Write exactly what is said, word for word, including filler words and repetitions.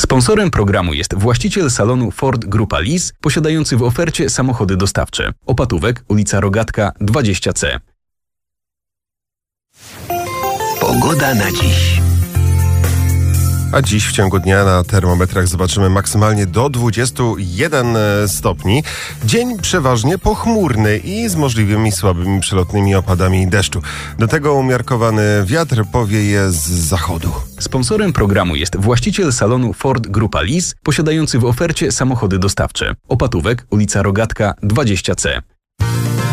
Sponsorem programu jest właściciel salonu Ford Grupa Lease, posiadający w ofercie samochody dostawcze. Opatówek, ulica Rogatka dwadzieścia C. Pogoda na dziś. A dziś w ciągu dnia na termometrach zobaczymy maksymalnie do dwudziestu jeden stopni. Dzień przeważnie pochmurny i z możliwymi słabymi przelotnymi opadami deszczu. Do tego umiarkowany wiatr powieje z zachodu. Sponsorem programu jest właściciel salonu Ford Grupa Lease, posiadający w ofercie samochody dostawcze. Opatówek, ulica Rogatka dwadzieścia C.